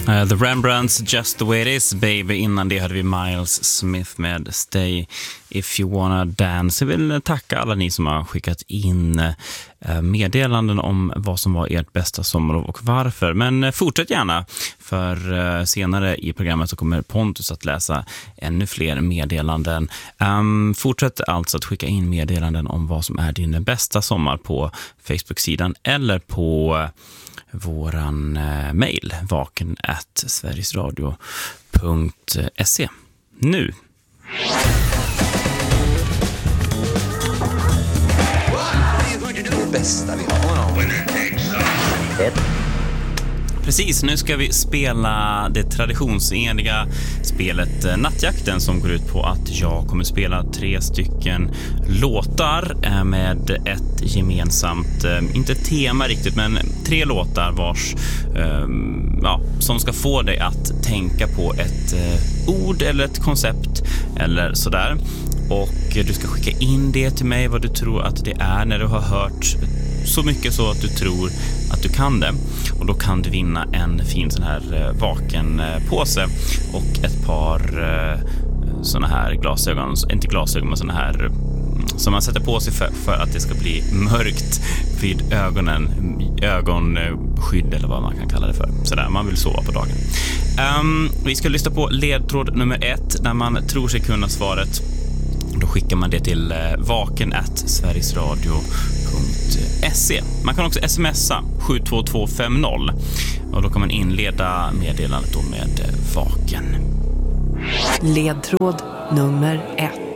The Rembrandts, Just the way it is, baby. Innan det hade vi Miles Smith med Stay if you wanna dance. Jag vill tacka alla ni som har skickat in meddelanden om vad som var ert bästa sommarlov och varför. Men fortsätt gärna, för senare i programmet så kommer Pontus att läsa ännu fler meddelanden. Fortsätt alltså att skicka in meddelanden om vad som är din bästa sommar på Facebook-sidan eller på våran mail vaken@sverigesradio.se. Nu det bästa vi har. Precis, nu ska vi spela det traditionsenliga spelet Nattjakten, som går ut på att jag kommer spela 3 stycken låtar med ett gemensamt, inte tema riktigt, men 3 låtar vars som ska få dig att tänka på ett ord eller ett koncept eller sådär. Och du ska skicka in det till mig, vad du tror att det är när du har hört så mycket så att du tror att du kan det. Och då kan du vinna en fin sån här vakenpåse och ett par såna här glasögon, inte glasögon men såna här som man sätter på sig för att det ska bli mörkt vid ögonen, ögonskydd eller vad man kan kalla det för. Sådär, man vill sova på dagen. Vi ska lyssna på ledtråd nummer 1 när man tror sig kunna svaret. Då skickar man det till vaken@sverigesradio.se. Man kan också smsa 72250 och då kan man inleda meddelandet då med vaken. Ledtråd nummer 1.